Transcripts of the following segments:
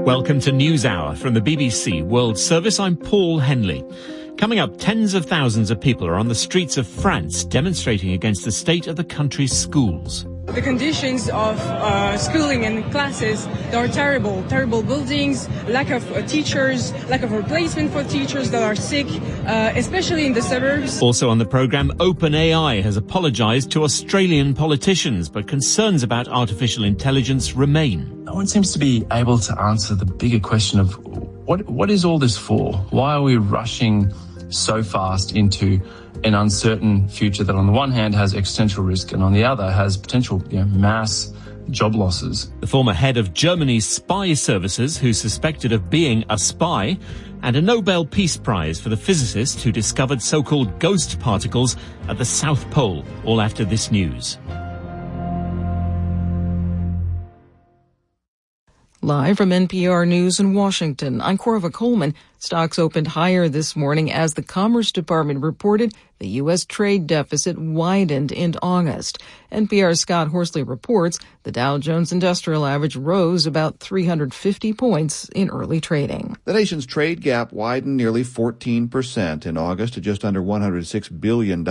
Welcome to NewsHour from the BBC World Service. I'm Paul Henley. Coming up, tens of thousands of people are on the streets of France demonstrating against the state of the country's schools. The conditions of schooling and classes, they are terrible. Terrible buildings, lack of teachers, lack of replacement for teachers that are sick, especially in the suburbs. Also on the programme, OpenAI has apologised to Australian politicians, but concerns about artificial intelligence remain. No one seems to be able to answer the bigger question of what is all this for? Why are we rushing so fast into an uncertain future that on the one hand has existential risk and on the other has potential mass job losses? The former head of Germany's spy services, who's suspected of being a spy, and a Nobel Peace Prize for the physicist who discovered so-called ghost particles at the South Pole, all after this news. Live from NPR News in Washington, I'm Corva Coleman. Stocks opened higher this morning as the Commerce Department reported the U.S. trade deficit widened in August. NPR's Scott Horsley reports the Dow Jones Industrial Average rose about 350 points in early trading. The nation's trade gap widened nearly 14% in August to just under $106 billion.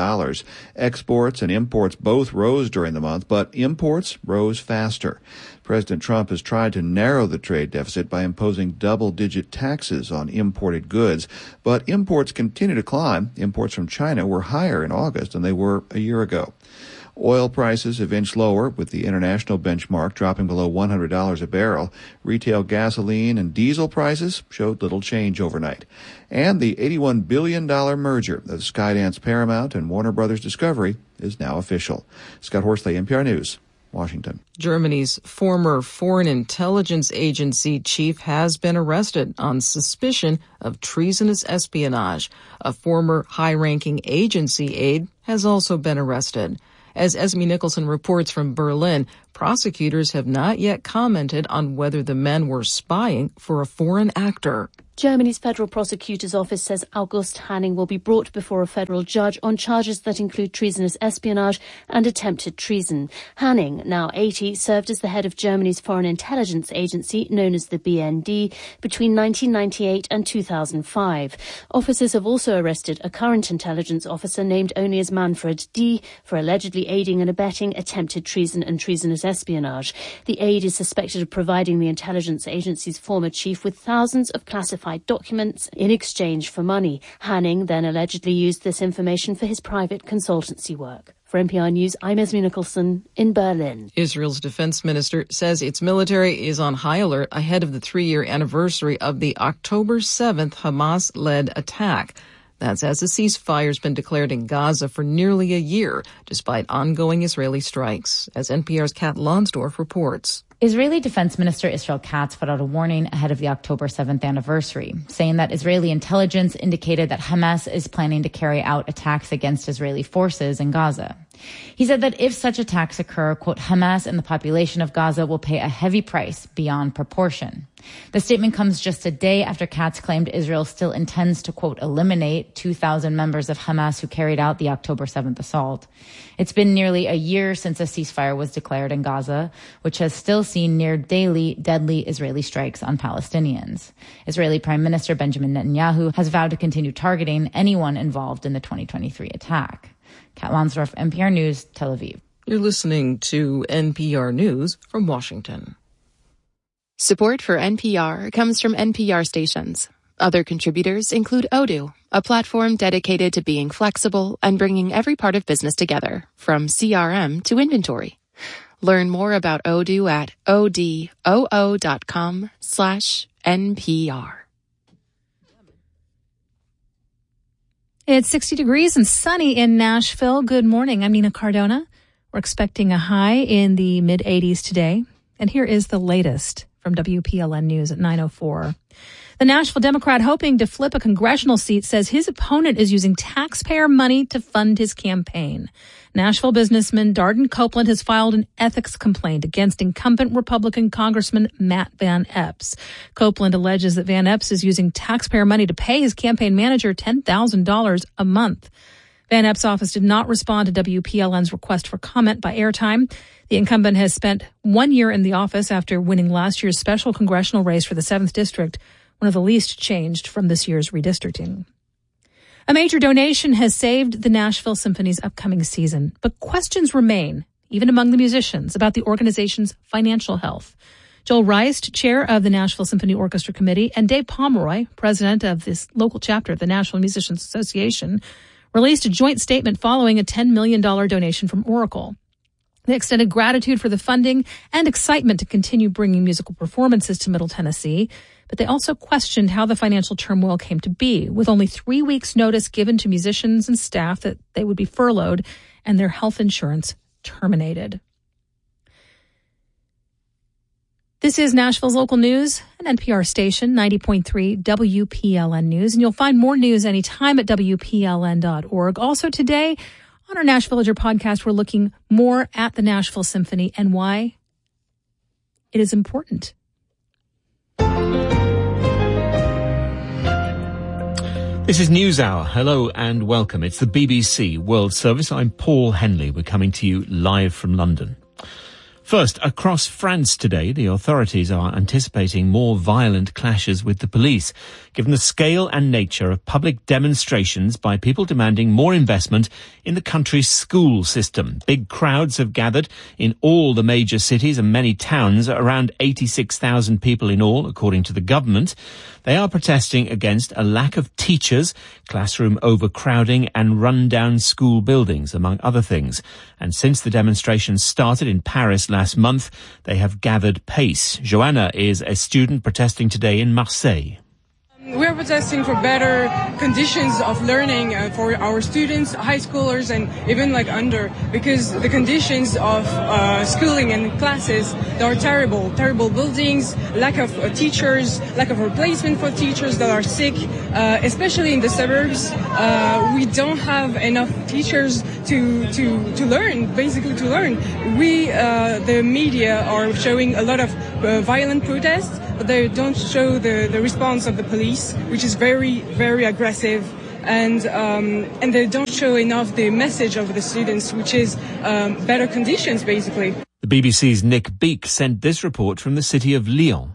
Exports and imports both rose during the month, but imports rose faster. President Trump has tried to narrow the trade deficit by imposing double-digit taxes on imported goods, but imports continue to climb. Imports from China were higher in August than they were a year ago. Oil prices have inched lower, with the international benchmark dropping below $100 a barrel. Retail gasoline and diesel prices showed little change overnight. And the $81 billion merger of Skydance Paramount and Warner Brothers Discovery is now official. Scott Horsley, NPR News, Washington. Germany's former Foreign Intelligence Agency chief has been arrested on suspicion of treasonous espionage. A former high-ranking agency aide has also been arrested. As Esme Nicholson reports from Berlin, prosecutors have not yet commented on whether the men were spying for a foreign actor. Germany's Federal Prosecutor's Office says August Hanning will be brought before a federal judge on charges that include treasonous espionage and attempted treason. Hanning, now 80, served as the head of Germany's Foreign Intelligence Agency, known as the BND, between 1998 and 2005. Officers have also arrested a current intelligence officer named only as Manfred D. for allegedly aiding and abetting attempted treason and treasonous espionage. The aide is suspected of providing the intelligence agency's former chief with thousands of classified documents in exchange for money. Hanning then allegedly used this information for his private consultancy work. For NPR News, I'm Esme Nicholson in Berlin. Israel's defense minister says its military is on high alert ahead of the 3-year anniversary of the October 7th Hamas-led attack. That's as the ceasefire's been declared in Gaza for nearly a year, despite ongoing Israeli strikes, as NPR's Kat Lonsdorf reports. Israeli Defense Minister Israel Katz put out a warning ahead of the October 7th anniversary, saying that Israeli intelligence indicated that Hamas is planning to carry out attacks against Israeli forces in Gaza. He said that if such attacks occur, quote, Hamas and the population of Gaza will pay a heavy price beyond proportion. The statement comes just a day after Katz claimed Israel still intends to, quote, eliminate 2,000 members of Hamas who carried out the October 7th assault. It's been nearly a year since a ceasefire was declared in Gaza, which has still seen near daily deadly Israeli strikes on Palestinians. Israeli Prime Minister Benjamin Netanyahu has vowed to continue targeting anyone involved in the 2023 attack. Kat Lonsdorf, NPR News, Tel Aviv. You're listening to NPR News from Washington. Support for NPR comes from NPR stations. Other contributors include Odoo, a platform dedicated to being flexible and bringing every part of business together, from CRM to inventory. Learn more about Odoo at odoo.com/NPR. It's 60 degrees and sunny in Nashville. Good morning. I'm Nina Cardona. We're expecting a high in the mid-80s today. And here is the latest from WPLN News at 9:04. The Nashville Democrat hoping to flip a congressional seat says his opponent is using taxpayer money to fund his campaign. Nashville businessman Darden Copeland has filed an ethics complaint against incumbent Republican Congressman Matt Van Epps. Copeland alleges that Van Epps is using taxpayer money to pay his campaign manager $10,000 a month. Van Epps' office did not respond to WPLN's request for comment by airtime. The incumbent has spent 1 year in the office after winning last year's special congressional race for the 7th District, one of the least changed from this year's redistricting. A major donation has saved the Nashville Symphony's upcoming season, but questions remain, even among the musicians, about the organization's financial health. Joel Reist, chair of the Nashville Symphony Orchestra Committee, and Dave Pomeroy, president of this local chapter of the Nashville Musicians Association, released a joint statement following a $10 million donation from Oracle. They extended gratitude for the funding and excitement to continue bringing musical performances to Middle Tennessee, but they also questioned how the financial turmoil came to be, with only 3 weeks' notice given to musicians and staff that they would be furloughed and their health insurance terminated. This is Nashville's local news, an NPR station, 90.3 WPLN News, and you'll find more news anytime at WPLN.org. Also today, on our Nash Villager podcast, we're looking more at the Nashville Symphony and why it is important. This is NewsHour. Hello and welcome. It's the BBC World Service. I'm Paul Henley. We're coming to you live from London. First, across France today, the authorities are anticipating more violent clashes with the police, given the scale and nature of public demonstrations by people demanding more investment in the country's school system. Big crowds have gathered in all the major cities and many towns, around 86,000 people in all, according to the government. They are protesting against a lack of teachers, classroom overcrowding and run-down school buildings, among other things. And since the demonstrations started in Paris last month, they have gathered pace. Joanna is a student protesting today in Marseille. We're protesting for better conditions of learning for our students, high schoolers, and even under, because the conditions of schooling and classes, they are terrible buildings, lack of teachers, lack of replacement for teachers that are sick, especially in the suburbs. We don't have enough teachers to learn, basically to learn. The media are showing a lot of violent protests, but they don't show the response of the police, which is very, very aggressive, and they don't show enough the message of the students, which is better conditions, basically. The BBC's Nick Beak sent this report from the city of Lyon.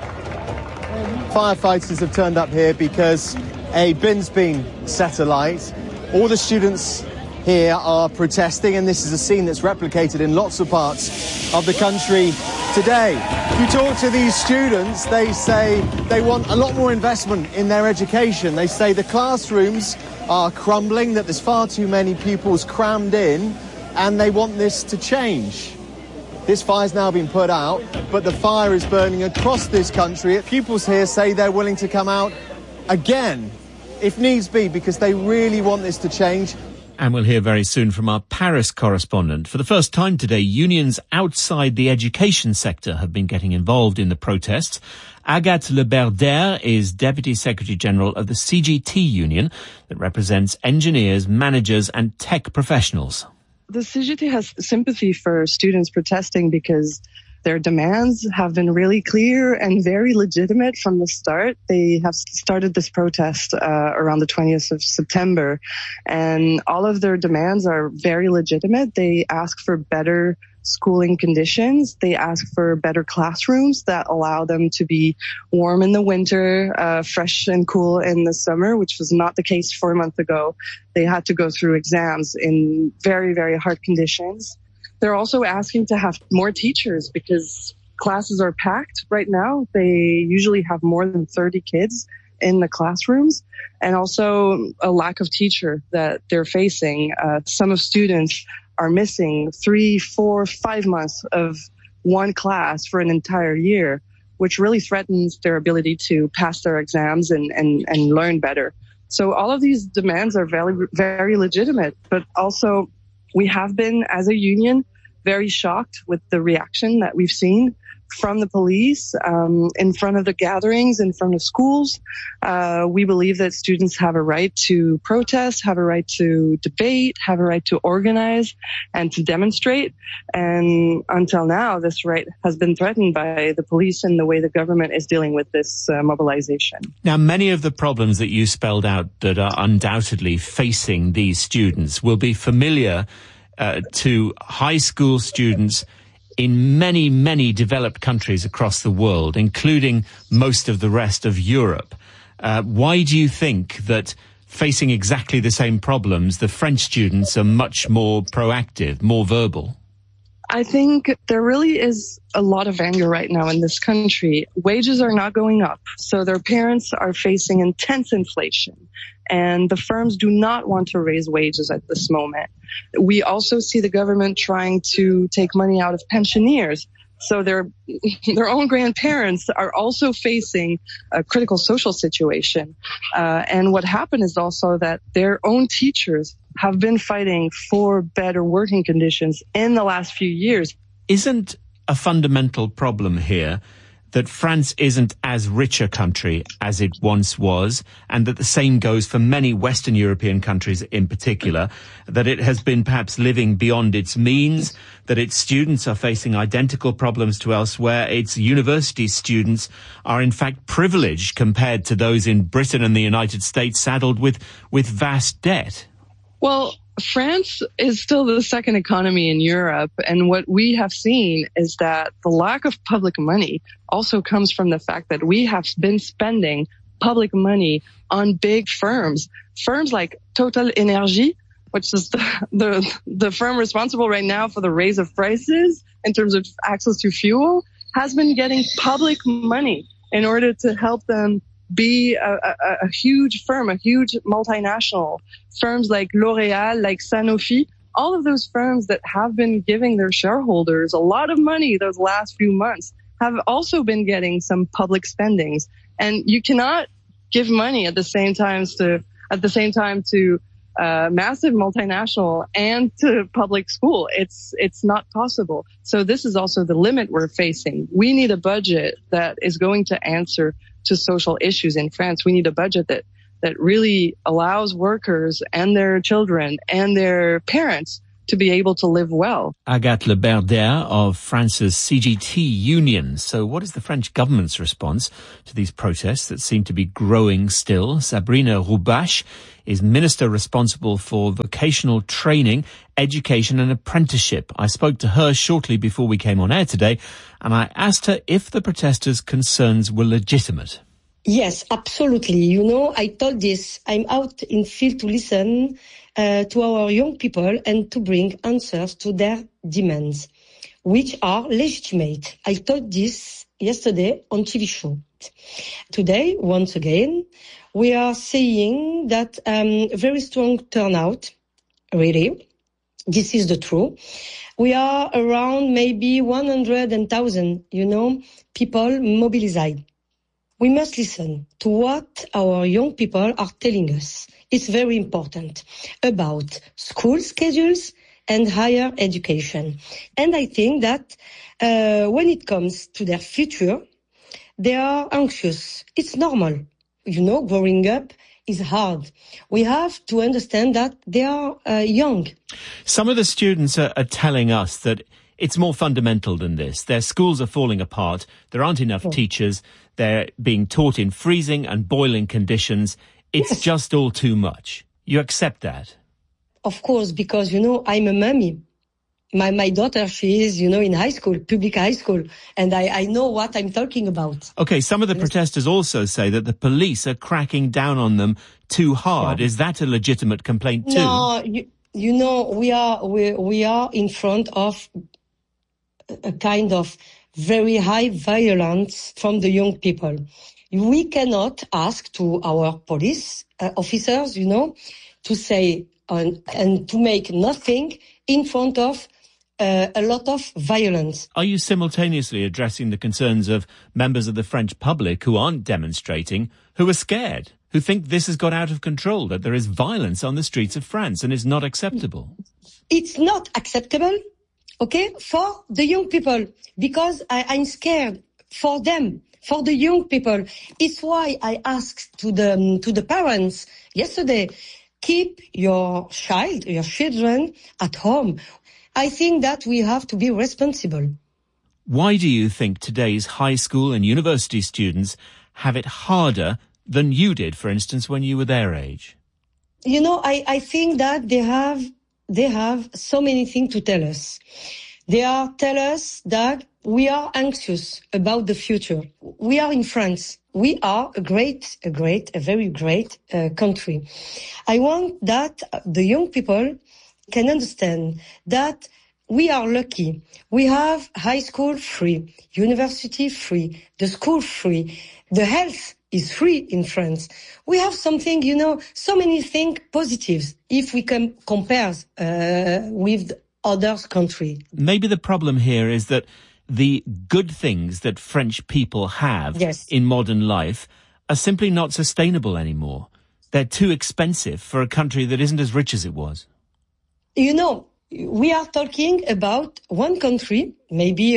Firefighters have turned up here because a bin's been set alight. All the students here are protesting, and this is a scene that's replicated in lots of parts of the country today. If you talk to these students, they say they want a lot more investment in their education. They say the classrooms are crumbling, that there's far too many pupils crammed in, and they want this to change. This fire's now been put out, but the fire is burning across this country. Pupils here say they're willing to come out again, if needs be, because they really want this to change. And we'll hear very soon from our Paris correspondent. For the first time today, unions outside the education sector have been getting involved in the protests. Agathe Leberder is Deputy Secretary General of the CGT union that represents engineers, managers and tech professionals. The CGT has sympathy for students protesting because their demands have been really clear and very legitimate from the start. They have started this protest around the 20th of September, and all of their demands are very legitimate. They ask for better schooling conditions. They ask for better classrooms that allow them to be warm in the winter, fresh and cool in the summer, which was not the case 4 months ago. They had to go through exams in very, very hard conditions. They're also asking to have more teachers because classes are packed right now. They usually have more than 30 kids in the classrooms, and also a lack of teacher that they're facing. Some of students are missing 3, 4, 5 months of one class for an entire year, which really threatens their ability to pass their exams and learn better. So all of these demands are very, very legitimate, but also we have been, as a union, very shocked with the reaction that we've seen from the police in front of the gatherings, in front of schools. We believe that students have a right to protest, have a right to debate, have a right to organize and to demonstrate. And until now, this right has been threatened by the police and the way the government is dealing with this mobilization. Now, many of the problems that you spelled out that are undoubtedly facing these students will be familiar to high school students in many, many developed countries across the world, including most of the rest of Europe. Why do you think that facing exactly the same problems, the French students are much more proactive, more verbal? I think there really is a lot of anger right now in this country. Wages are not going up, so their parents are facing intense inflation, and the firms do not want to raise wages at this moment. We also see the government trying to take money out of pensioners. So their own grandparents are also facing a critical social situation. And what happened is also that their own teachers have been fighting for better working conditions in the last few years. Isn't a fundamental problem here that France isn't as rich a country as it once was, and that the same goes for many Western European countries in particular, that it has been perhaps living beyond its means, that its students are facing identical problems to elsewhere, its university students are in fact privileged compared to those in Britain and the United States saddled with vast debt? Well, France is still the second economy in Europe, and what we have seen is that the lack of public money also comes from the fact that we have been spending public money on big firms. Firms like Total Energy, which is the firm responsible right now for the raise of prices in terms of access to fuel, has been getting public money in order to help them be a huge firm, a huge multinational. Firms like L'Oréal, like Sanofi, all of those firms that have been giving their shareholders a lot of money those last few months have also been getting some public spendings. And you cannot give money at the same time to massive multinational and to public school. It's not possible. So this is also the limit we're facing. We need a budget that is going to answer to social issues in France. We need a budget that really allows workers and their children and their parents to be able to live well. Agathe Le Berder of France's CGT union. So what is the French government's response to these protests that seem to be growing still? Sabrina Roubache is minister responsible for vocational training, education and apprenticeship. I spoke to her shortly before we came on air today, and I asked her if the protesters' concerns were legitimate. Yes, absolutely. You know, I told this. I'm out in field to listen to our young people and to bring answers to their demands, which are legitimate. I told this yesterday on TV show. Today, once again, we are seeing that very strong turnout, really. This is the truth. We are around maybe 100,000, people mobilized. We must listen to what our young people are telling us. It's very important about school schedules and higher education. And I think that when it comes to their future, they are anxious. It's normal. Growing up is hard. We have to understand that they are young. Some of the students are telling us that it's more fundamental than this. Their schools are falling apart. There aren't enough teachers. They're being taught in freezing and boiling conditions. It's just all too much. You accept that? Of course, because, I'm a mommy. My daughter, she is, in high school, public high school, and I know what I'm talking about. Okay, some of the protesters also say that the police are cracking down on them too hard. Yeah. Is that a legitimate complaint too? No, we are in front of a kind of very high violence from the young people. We cannot ask to our police officers, to say and to make nothing in front of a lot of violence. Are you simultaneously addressing the concerns of members of the French public who aren't demonstrating, who are scared, who think this has got out of control, that there is violence on the streets of France and is not acceptable? It's not acceptable. okay, for the young people, because I'm scared for them, for the young people. It's why I asked to the parents yesterday, keep your children at home. I think that we have to be responsible. Why do you think today's high school and university students have it harder than you did, for instance, when you were their age? You know, I think that they have so many things to tell us. They tell us that we are anxious about the future. We are in France. We are a very great country. I want that the young people can understand that we are lucky. We have high school free, university free, the school free, the health is free in France. We have something, you know, so many things positives if we can compare with other countries. Maybe the problem here is that the good things that French people have in modern life are simply not sustainable anymore. They're too expensive for a country that isn't as rich as it was. You know, we are talking about one country, maybe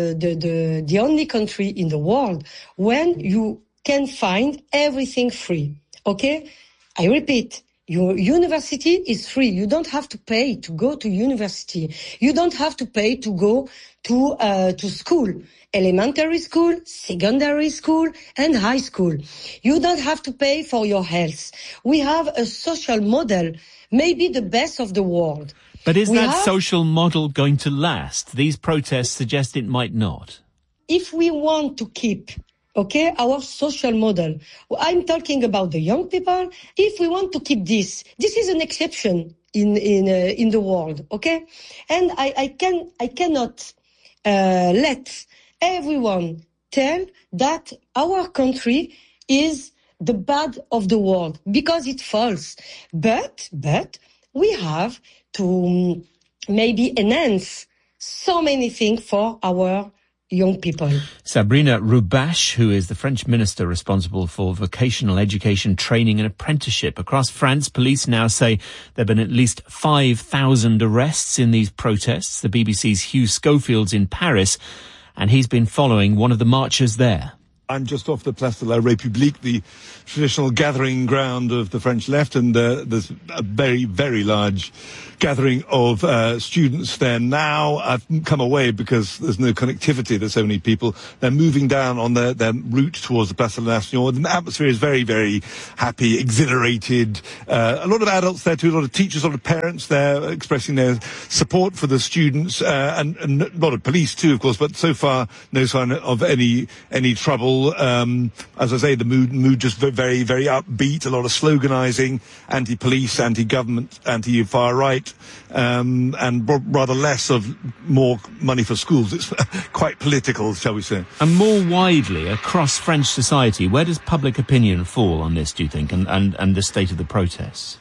the only country in the world when you can find everything free. Okay? I repeat, your university is free. You don't have to pay to go to university. You don't have to pay to go to school, elementary school, secondary school, and high school. You don't have to pay for your health. We have a social model, maybe the best of the world. But is that social model going to last? These protests suggest it might not. If we want to keep, okay, our social model, I'm talking about the young people. If we want to keep this is an exception in the world, okay? And I cannot let everyone tell that our country is the bad of the world, because it's false. But we have to maybe enhance so many things for our young people. Sabrina Roubache, who is the French minister responsible for vocational education, training and apprenticeship across France. Police now say there have been at least 5,000 arrests in these protests. The BBC's Hugh Schofield's in Paris, and he's been following one of the marchers there. I'm just off the Place de la République, the traditional gathering ground of the French left, and there's a very, very large gathering of students there now. I've come away because there's no connectivity. There's so many people. They're moving down on their route towards the Place de la Nation. The atmosphere is very, very happy, exhilarated. A lot of adults there too, a lot of teachers, a lot of parents there expressing their support for the students, and a lot of police too, of course, but so far no sign of any trouble. As I say, the mood just very, very upbeat. A lot of sloganizing, anti-police, anti-government, anti-far right, and rather less of more money for schools. It's quite political, shall we say. And more widely across French society, where does public opinion fall on this, do you think, and the state of the protests?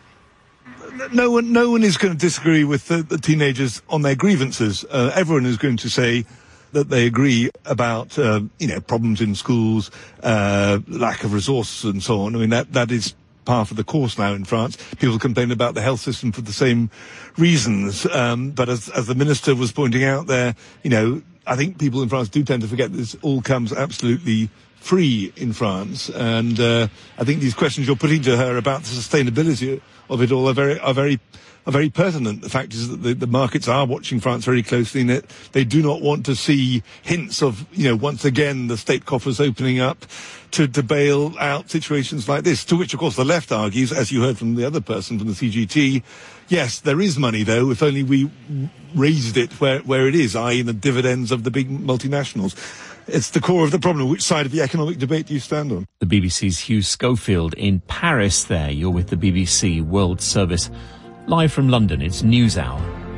No one is going to disagree with the teenagers on their grievances. Everyone is going to say that they agree about, problems in schools, lack of resources and so on. I mean, that is par of the course now in France. People complain about the health system for the same reasons. But as the minister was pointing out there, I think people in France do tend to forget this all comes absolutely free in France. And I think these questions you're putting to her about the sustainability of it all are very pertinent. The fact is that the markets are watching France very closely, and they do not want to see hints of, once again, the state coffers opening up to bail out situations like this, to which, of course, the left argues, as you heard from the other person from the CGT, yes, there is money, though, if only we raised it where it is, i.e. in the dividends of the big multinationals. It's the core of the problem. Which side of the economic debate do you stand on? The BBC's Hugh Schofield in Paris there. You're with the BBC World Service. Live from London, it's NewsHour.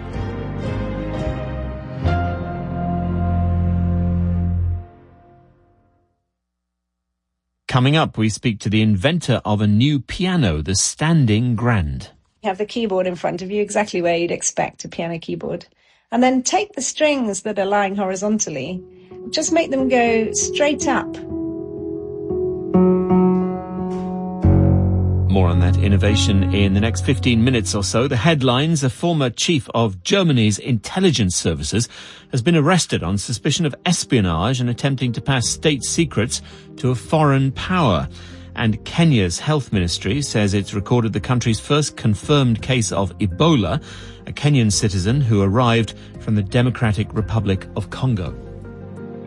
Coming up, we speak to the inventor of a new piano, the Standing Grand. You have the keyboard in front of you, exactly where you'd expect a piano keyboard. And then take the strings that are lying horizontally, just make them go straight up. More on that innovation in the next 15 minutes or so. The headlines: a former chief of Germany's intelligence services has been arrested on suspicion of espionage and attempting to pass state secrets to a foreign power. And Kenya's health ministry says it's recorded the country's first confirmed case of Ebola, a Kenyan citizen who arrived from the Democratic Republic of Congo.